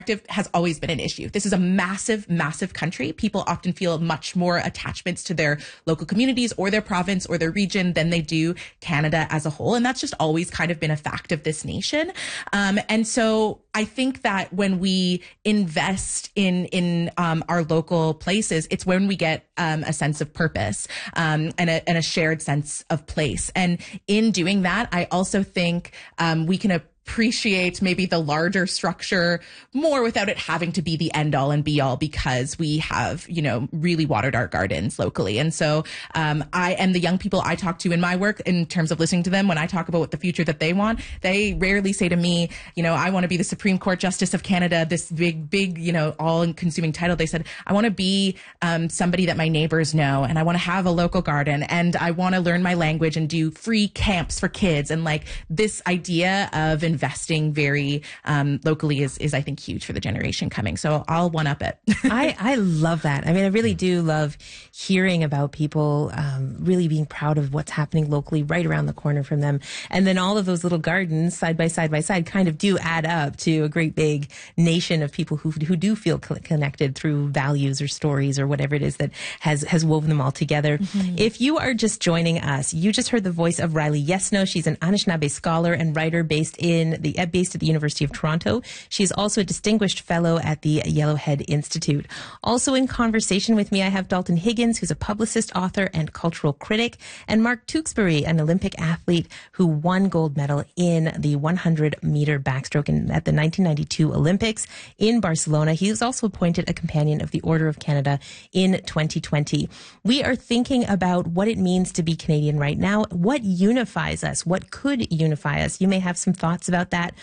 has always been an issue. This is a massive, massive country. People often feel much more attachments to their local communities or their province or their region than they do Canada as a whole. And that's just always kind of been a fact of this nation. And so I think that when we invest in our local places, it's when we get a sense of purpose and a shared sense of place. And in doing that, I also think we can appreciate maybe the larger structure more without it having to be the end all and be all, because we have, really watered our gardens locally. And so I and the young people I talk to in my work, in terms of listening to them, when I talk about what the future that they want, they rarely say to me, I want to be the Supreme Court Justice of Canada, this big, all-consuming title. They said, I want to be somebody that my neighbors know, and I want to have a local garden, and I want to learn my language and do free camps for kids. And like this idea of investing very locally is I think huge for the generation coming. So I'll one up it. I love that. I mean, I really do love hearing about people really being proud of what's happening locally right around the corner from them. And then all of those little gardens side by side kind of do add up to a great big nation of people who do feel connected through values or stories or whatever it is that has woven them all together. Mm-hmm. If you are just joining us, you just heard the voice of Riley Yesno. She's an Anishinaabe scholar and writer based at the University of Toronto. She's also a distinguished fellow at the Yellowhead Institute. Also in conversation with me, I have Dalton Higgins, who's a publicist, author, and cultural critic, and Mark Tewksbury, an Olympic athlete who won gold medal in the 100-meter backstroke at the 1992 Olympics in Barcelona. He was also appointed a Companion of the Order of Canada in 2020. We are thinking about what it means to be Canadian right now. What unifies us? What could unify us? You may have some thoughts about that.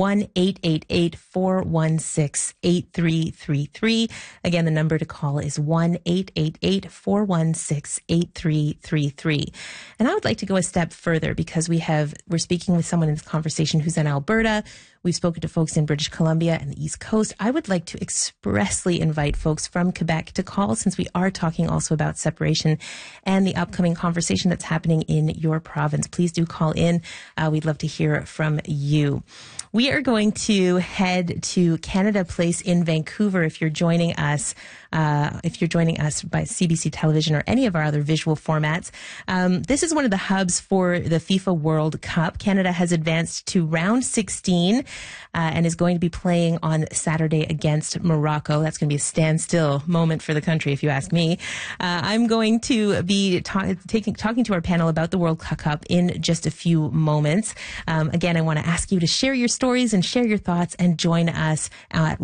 1-888-416-8333. Again, the number to call is 1-888-416-8333. And I would like to go a step further, because we're speaking with someone in this conversation who's in Alberta. We've spoken to folks in British Columbia and the East Coast. I would like to expressly invite folks from Quebec to call, since we are talking also about separation and the upcoming conversation that's happening in your province. Please do call in. We'd love to hear from you. We are going to head to Canada Place in Vancouver. If you're joining us by CBC Television or any of our other visual formats, this is one of the hubs for the FIFA World Cup. Canada has advanced to round 16 and is going to be playing on Saturday against Morocco. That's going to be a standstill moment for the country, if you ask me. I'm going to be talking to our panel about the World Cup in just a few moments. Again, I want to ask you to share your stories and share your thoughts and join us at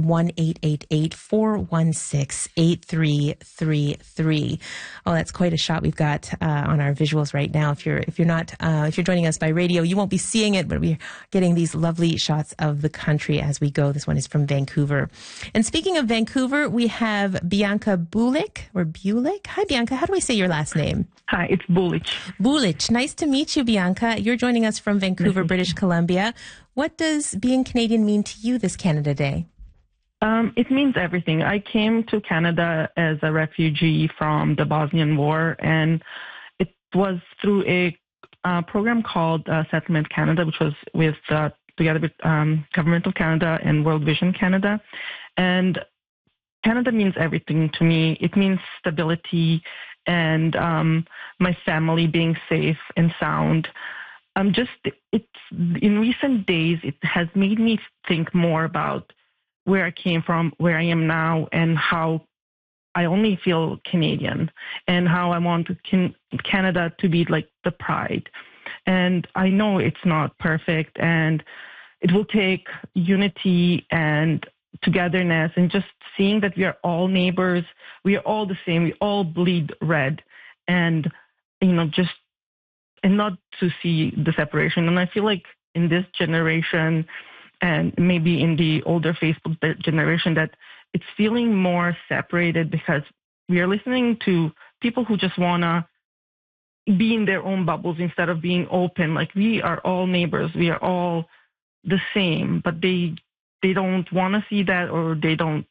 1-888-416-8333. Oh, that's quite a shot we've got on our visuals right now. If you're joining us by radio, you won't be seeing it, but we're getting these lovely shots of the country as we go. This one is from Vancouver. And speaking of Vancouver, we have Bianca Bulik. Hi, Bianca. How do I say your last name? Hi, it's Bulich. Bulich. Nice to meet you, Bianca. You're joining us from Vancouver, British Columbia. What does being Canadian mean to you this Canada Day? It means everything. I came to Canada as a refugee from the Bosnian War, and it was through a program called Settlement Canada, which was together with Government of Canada and World Vision Canada. And Canada means everything to me. It means stability and my family being safe and sound. It's in recent days, it has made me think more about where I came from, where I am now, and how I only feel Canadian, and how I want Canada to be like the pride. And I know it's not perfect, and it will take unity and togetherness, and just seeing that we are all neighbors, we are all the same, we all bleed red, and and not to see the separation. And I feel like in this generation, and maybe in the older Facebook generation, that it's feeling more separated, because we are listening to people who just want to be in their own bubbles instead of being open. Like, we are all neighbors, we are all the same, but they don't want to see that, or they don't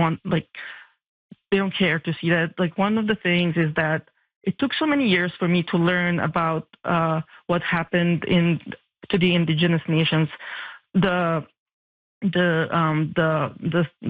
care to see that. Like, one of the things is that it took so many years for me to learn about what happened to the Indigenous nations. The